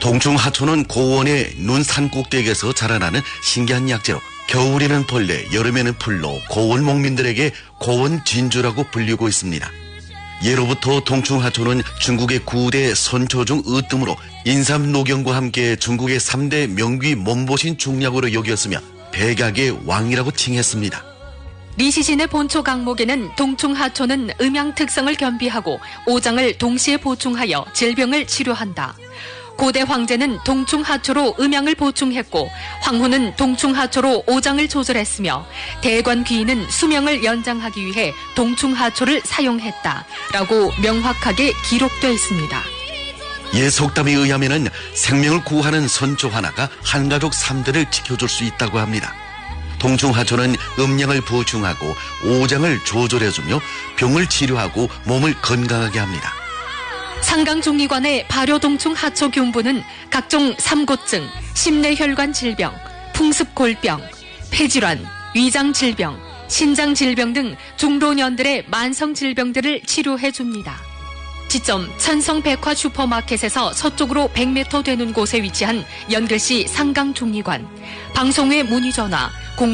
동충하초는 고원의 눈산 꼭대기에서 자라나는 신기한 약재로 겨울에는 벌레, 여름에는 풀로 고원목민들에게 고원 진주라고 불리고 있습니다. 예로부터 동충하초는 중국의 9대 선초 중 으뜸으로 인삼노경과 함께 중국의 3대 명귀 몸보신 중약으로 여겼으며 백약의 왕이라고 칭했습니다. 리시진의 본초 강목에는 동충하초는 음양 특성을 겸비하고 오장을 동시에 보충하여 질병을 치료한다. 고대 황제는 동충하초로 음양을 보충했고 황후는 동충하초로 오장을 조절했으며 대관 귀인은 수명을 연장하기 위해 동충하초를 사용했다라고 명확하게 기록되어 있습니다. 옛 속담에 의하면은 생명을 구하는 선조 하나가 한 가족 3대를 지켜줄 수 있다고 합니다. 동충하초는 음양을 보충하고 오장을 조절해주며 병을 치료하고 몸을 건강하게 합니다. 상강종리관의 발효동충하초 균부는 각종 삼고증, 심내혈관 질병, 풍습골병, 폐질환, 위장질병, 신장질병 등 중老년들의 만성질병들을 치료해줍니다. 지점 천성백화 슈퍼마켓에서 서쪽으로 100m 되는 곳에 위치한 연글시 상강종리관. 방송외 문의전화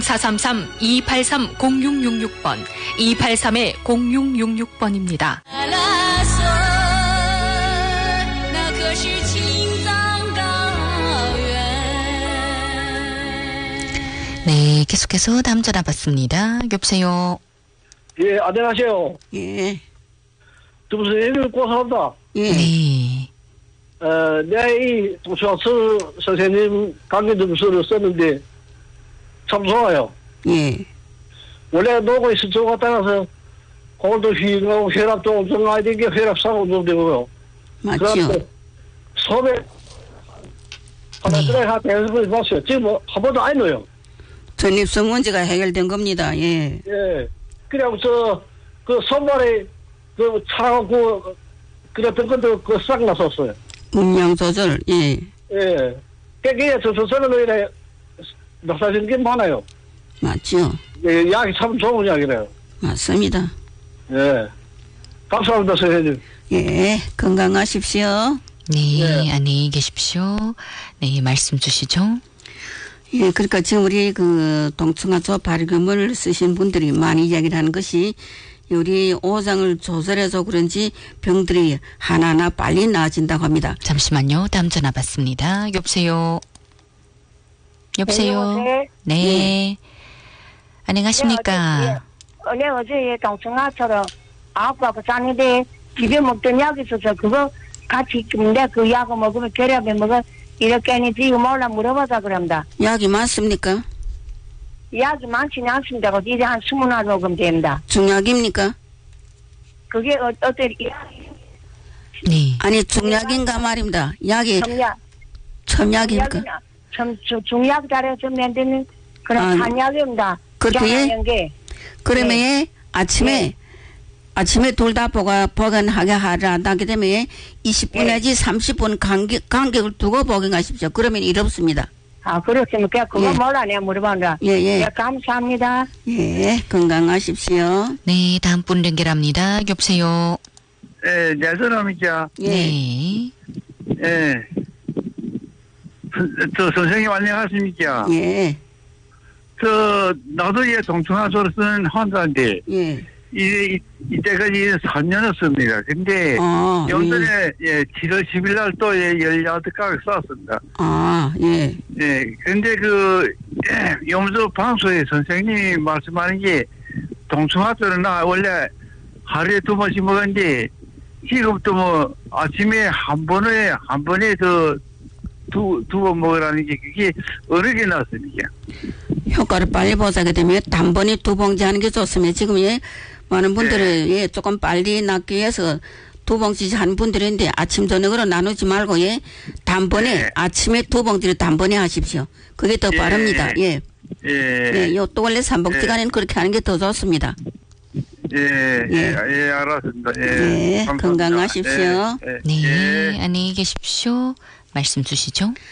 0433-283-0666번, 283-0666번입니다. 네, 계속해서 다음 전화 받습니다. 여보세요. 예, 안녕하세요. 예. 두분 선생님을 고소합니다. 예. 네. 내가 이 동충하초 선생님 강의점수를 썼는데 참 좋아요. 예. 원래 노고 있을 것 같아서 골도 휘고 혈압도 정상화야 되게 혈압사고 좀 되고요. 맞죠. 소매 하나 그래 한 대여섯 봤어요. 지금 뭐 한 번도 안 넣어요. 전립선 문제가 해결된 겁니다. 예. 예. 그래고 그 손발에 그 차고 그랬던 것도 그 싹 났었어요. 음양 조절. 예. 예. 깨끗이 저는 이래 낙사진 게 많아요. 맞죠. 예, 약이 참 좋은 약이래요. 맞습니다. 예. 감사합니다, 선생님. 예. 건강하십시오. 네, 예. 안녕히 계십시오. 네, 말씀 주시죠. 예, 그러니까 지금 우리 그 동충하초 발효금을 쓰신 분들이 많이 이야기를 하는 것이 우리 오장을 조절해서 그런지 병들이 하나하나 빨리 나아진다고 합니다. 잠시만요. 다음 전화 받습니다. 여보세요. 여보세요. 네. 안녕하십니까. 네, 어제 동충하초로 아빠하고 자는데 집에 먹던 약이 있어서 그거 같이 근데 그 약을 먹으면 결합에 먹어 이렇게 하는지 이거 몰라 물어보자 그럽니다. 약이 많습니까? 약이 많지는 않습니다. 이제 한 20알 먹으면 됩니다. 중약입니까? 그게 어때? 네. 아니 중약인가 말입니다. 약이 첨약입니까? 중약 잘해서 만드는 그런 한약입니다. 그렇게 그러면 네. 아침에 둘 다 복용하게 하게 되면 20분 내지 30분 간격을 두고 복용하십시오. 그러면 일 없습니다. 아, 그렇습니까? 그거 예. 몰라 내가 물어본다. 예. 예, 감사합니다. 예, 건강하십시오. 네, 다음 분 연결합니다. 여보세요. 예, 잘 들어옵니까? 예. 네. 예. 선생님 안녕하십니까? 예. 나도 동충하초를 쓰는 환자인데, 예. 이때까지 3년을 씁니다. 근데, 영전에, 7월 10일 날 또 18가닥 썼습니다. 예. 예, 근데 염소 방송에 선생님이 말씀하는 게, 동충하초는 나 원래 하루에 2번씩 먹었는데, 지금부터 뭐, 아침에 한 번에 두 번 먹으라는 게 그게 어느 게 낫습니까? 효과를 빨리 보자게 되면 단번에 2봉지 하는 게 좋습니다. 지금 많은 분들은 조금 빨리 낫기 위해서 2봉지 하는 분들이 있는데 아침 저녁으로 나누지 말고 단번에 아침에 2봉지를 단번에 하십시오. 그게 더 빠릅니다. 예. 또 원래 3봉지간에는 그렇게 하는 게 더 좋습니다. 알았습니다. 예, 건강하십시오. 네, 안녕히 계십시오. 말씀 주시죠.